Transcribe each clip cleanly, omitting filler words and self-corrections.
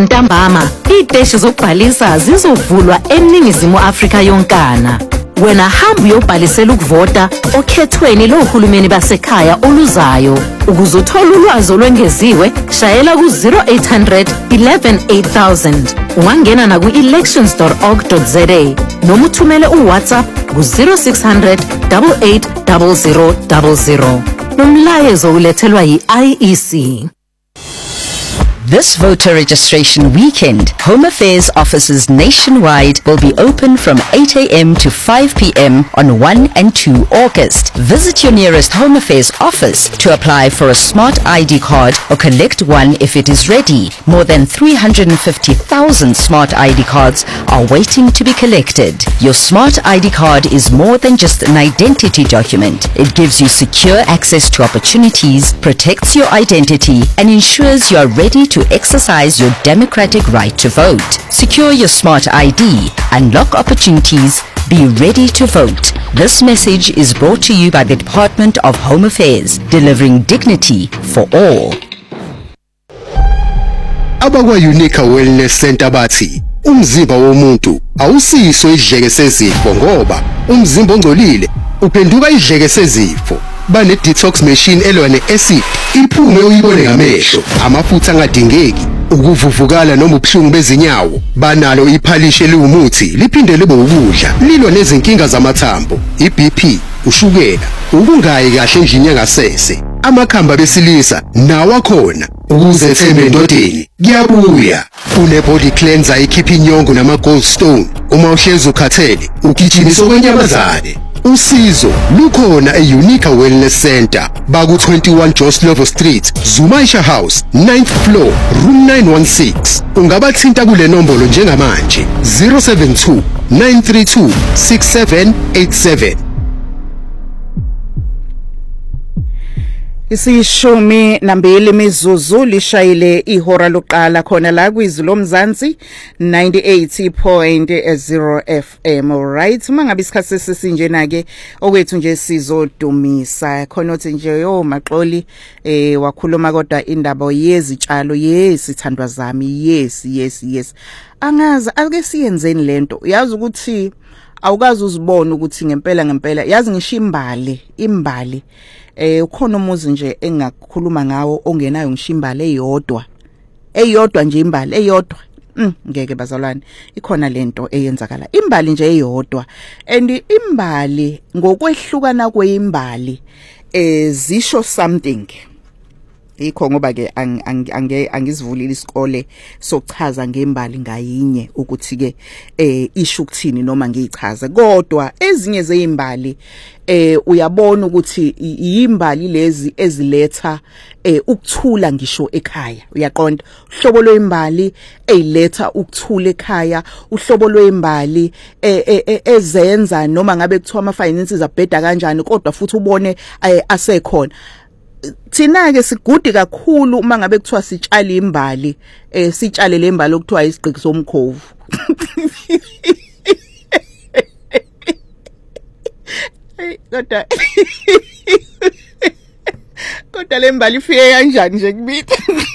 Ntambama, iteshi zokubhalisa zizovulwa eNingizimu Afrika yonkana. Wena hamba uyobhalisela ukuvota okhethweni lohulumeni basekhaya oluzayo. Ukuzothola ulwazi olwengeziwe, shayela ku 0800 11 8000. Ungangena na ku elections.org.za noma uthumele uWhatsApp ku 0600 88 0000. Umlayezo ulethelwa yi-IEC. This voter registration weekend, Home Affairs offices nationwide will be open from 8 a.m. to 5 p.m. on 1 and 2 August. Visit your nearest Home Affairs office to apply for a smart ID card or collect one if it is ready. More than 350,000 smart ID cards are waiting to be collected. Your smart ID card is more than just an identity document. It gives you secure access to opportunities, protects your identity, and ensures you are ready to exercise your democratic right to vote. Secure your smart ID, unlock opportunities, be ready to vote. This message is brought to you by the Department of Home Affairs, delivering dignity for all. Abakwa Unica Wellness Center bathi umzimba womuntu awusiso idleke sezifo ngoba umzimba ongcolile uphenduka idleke sezifo. Bane detox machine elwa ne-acid iphume uyibone ngamehlo, amafutha angadingeki, ukuvuvukala noma ubuhlungu bezinyawo. Banalo iphalishi eliwumuthi liphinde libe ukudla, lilwa nezinkinga zamathambo, iBP, ushukela, ukungayi kahle endlini yangasese. Amakhamba besilisa nawo akhona, ukuzethemba endodeni kuyabuya. Une-body cleanser ikhipha inyongo nama-gallstone. Uma uhlezi ukhathele ugijimisa okwenyamazane. Usizo lukhona e-Unica Wellness Center, baku 21 Joslovo Street, Zumaisha House, 9th floor, room 916. Ungabathinta kule nombolo njengamanje 072 932 6787. Isishumi nambili mizuzu lishayile ihora loqala khona la kwizwi lomzansi 98.0 FM. Alright, mangabe isikhathi sesinjena ke okwethu nje sizodumisa khona uthi nje yo Maxoli wakhuluma kodwa indaba yezitshalo yesithandwa zami yes angazi ake siyenzeni lento yazi ukuthi awukazi uzibona ukuthi ngempela yazi ngisho imbali ukhona umuzi nje engakhuluma ngawo ongenayo ngishimbali eyodwa nje imbali eyodwa ngeke bazalwane ikhona lento eyenzakala imbali nje eyodwa and imbali ngokwehlukana kweimbali zisho something ikho ngoba ke angizivulile isikole sokuchaza ngembali ngayinye ukuthi ke isho ukuthini noma ngiyichaze kodwa ezinye zeimbali uyabona ukuthi iyimbali lezi eziletha ukuthula ngisho ekhaya uyaqonda uhlobo lweimbali eziletha ukuthula ekhaya uhlobo lweimbali ezenza noma ngabe kuthiwa ama finances abheda kanjani kodwa futhi ubone asekhona. Thina ke sigudi kakhulu uma ngabe kuthiwa sitshala imbali sitshale lembali okuthiwa isigqiki somkhovu kodwa lembali ifike kanjani nje kubitha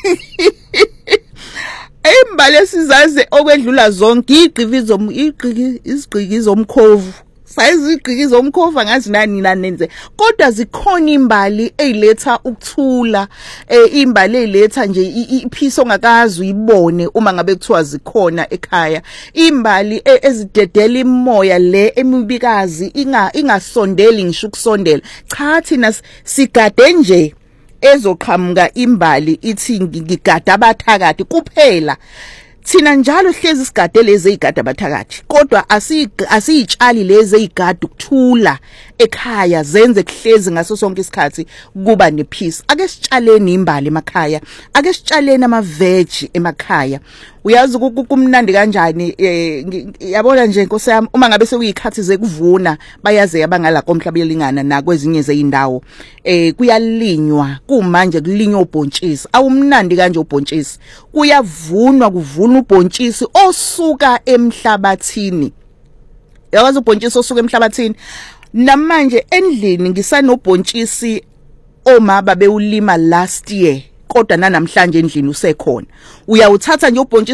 imbali esizaze okwedlula zonke izigqiki zomkhovu sayizigqiki zomkhovu ngazi nani nenze kodwa zikhona imbali eziletha ukuthula imbali eziletha nje iphisa ongakazi uyibone uma ngabe kuthiwa zikhona ekhaya imbali ezidedela imoya le emibikazi ingasondeli ngisho ukusondela cha thina sigade nje ezoqhamuka imbali ithi ngigada abathakathi kuphela thina njalo hlezi isigade lezi ezigada abathakathi kodwa asiyitshali lezi ezigada ukuthula ekhaya zenze kuhlezi ngaso sonke isikhathi kuba nepeace. Ake sitshaleni imbali emakhaya, ake sitshaleni ama-veg emakhaya. Uyazi kumnandi kanjani yabona nje Nkosi yami uma ngabe sekuyikhathi zekuvuna bayaze yabangala komhlabelingana na kwezinye zeindawo kuyalinywa kumanje kulinywa ubhontshisi awumnandi kanje ubhontshisi kuyavunwa kuvuna ubhontshisi osuka emhlabathini yazi ubhontshisi osuka emhlabathini namanje endlini ngisanobhontshisi omaba bewulima last year kodwa namhlanje endlini usekhona uyawuthatha nje ubhontshisi